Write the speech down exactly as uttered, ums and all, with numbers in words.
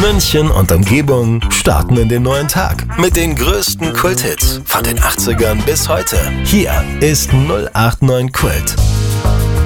München und Umgebung starten in den neuen Tag mit den größten Kult-Hits von den achtzigern bis heute. Hier ist null acht neun Kult.